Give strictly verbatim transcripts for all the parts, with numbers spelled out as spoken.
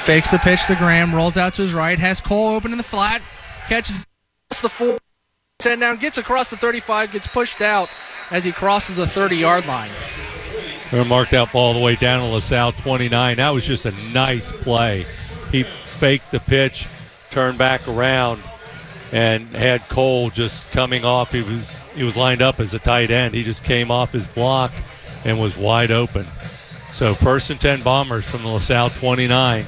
Fakes the pitch to Graham, rolls out to his right, has Cole open in the flat, catches the four, ten down, gets across the thirty-five, gets pushed out as he crosses the thirty-yard line. They're marked out ball all the way down to LaSalle twenty-nine. That was just a nice play. He faked the pitch, turned back around, and had Cole just coming off. He was he was lined up as a tight end. He just came off his block and was wide open. So first and ten Bombers from the LaSalle twenty-nine.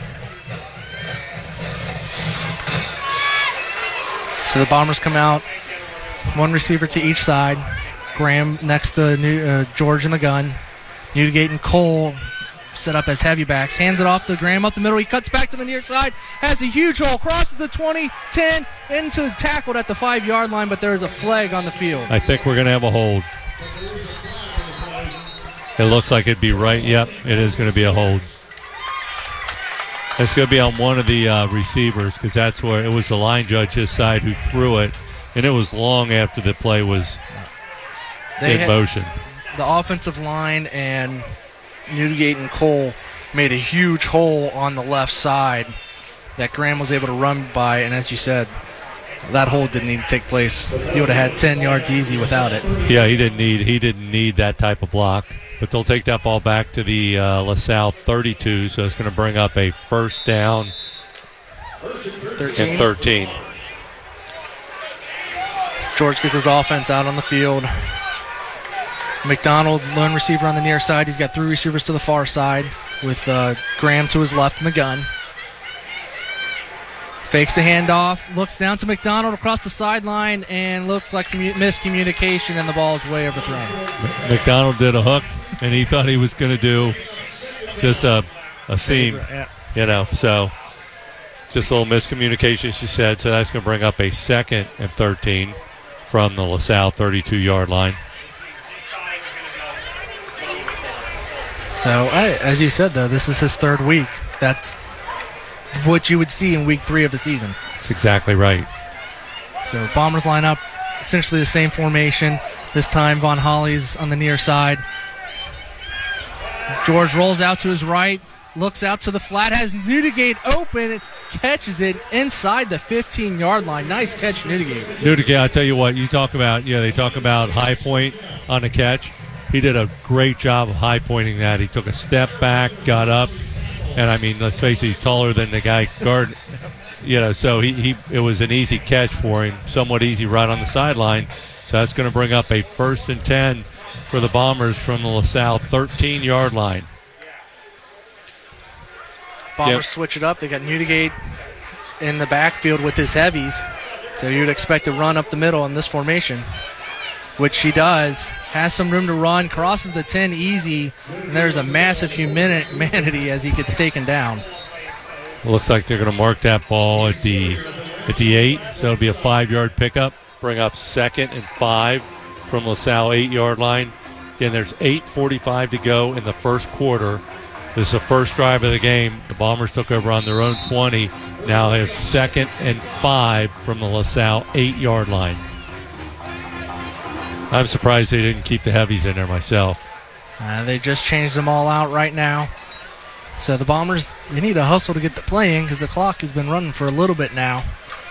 So the Bombers come out, one receiver to each side. Graham next to New, uh, George in the gun. Newdigate and Cole set up as heavy backs. Hands it off to Graham up the middle. He cuts back to the near side. Has a huge hole. Crosses the twenty, ten, into tackled at the five-yard line, but there is a flag on the field. I think we're going to have a hold. It looks like it'd be right. Yep, it is going to be a hold. It's going to be on one of the uh, receivers because that's where it was the line judge his side who threw it, and it was long after the play was they in motion. The offensive line and Newdigate and Cole made a huge hole on the left side that Graham was able to run by, and as you said, that hole didn't need to take place. He would have had ten yards easy without it. Yeah, he didn't need he didn't need that type of block. But they'll take that ball back to the uh, LaSalle thirty-two, so it's going to bring up a first down thirteen. and thirteen. George gets his offense out on the field. McDonald, lone receiver on the near side. He's got three receivers to the far side with uh, Graham to his left in the gun. Fakes the handoff, looks down to McDonald across the sideline, and looks like commu- miscommunication, and the ball is way overthrown. McDonald did a hook, and he thought he was going to do just a, a seam, Yeah. you know, so just a little miscommunication, she said. So that's going to bring up a second and thirteen from the LaSalle thirty-two-yard line. So, I, as you said, though, this is his third week. That's what you would see in week three of the season. That's exactly right. So Bombers line up essentially the same formation. This time Von Holly's on the near side. George rolls out to his right, looks out to the flat, has Newdigate open, catches it inside the fifteen-yard line. Nice catch, Newdigate. Newdigate, I'll tell you what, you talk about, yeah, they talk about high point on the catch. He did a great job of high pointing that. He took a step back, got up, and I mean, let's face it, he's taller than the guy guard, you know, so he, he it was an easy catch for him, somewhat easy right on the sideline. So that's going to bring up a first and ten for the Bombers from the LaSalle thirteen-yard line. Bombers Yep. switch it up. They got Newdigate in the backfield with his heavies, so you would expect to run up the middle in this formation, which he does. Has some room to run, crosses the ten easy, and there's a massive humanity as he gets taken down. Looks like they're going to mark that ball at the at the eight, so it'll be a five-yard pickup. Bring up second and five from LaSalle eight-yard line. Again, there's eight forty-five to go in the first quarter. This is the first drive of the game. The Bombers took over on their own twenty. Now they have second and five from the LaSalle eight-yard line. I'm surprised they didn't keep the heavies in there myself. Uh, they just changed them all out right now. So the Bombers, they need to hustle to get the play in because the clock has been running for a little bit now.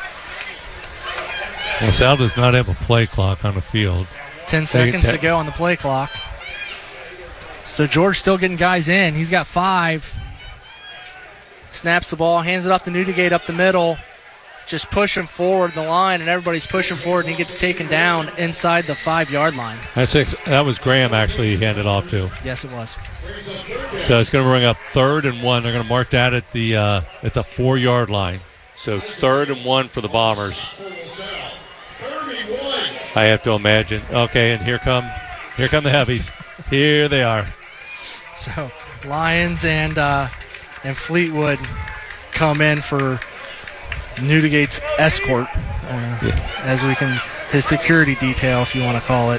LaSalle does not have a play clock on the field. Ten seconds to go on the play clock. So George still getting guys in. He's got five. Snaps the ball, hands it off to Newdigate up the middle. Just pushing forward the line, and everybody's pushing forward, and he gets taken down inside the five-yard line. That's ex- that was Graham, actually, he handed off to. Yes, it was. So it's going to bring up third and one. They're going to mark that at the uh, at the four-yard line. So third and one for the Bombers. I have to imagine. Okay, and here come here come the heavies. Here they are. So Lyons and uh, and Fleetwood come in for Newdigate's escort, uh, yeah. as we can, his security detail, if you want to call it.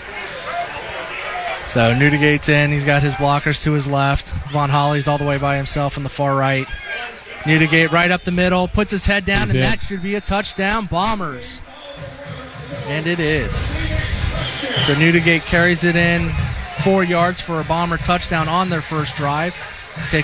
So Newdigate's in. He's got his blockers to his left. Von Holly's all the way by himself on the far right. Newdigate right up the middle, puts his head down, and that should be a touchdown. Bombers. And it is. So Newdigate carries it in four yards for a Bomber touchdown on their first drive. Take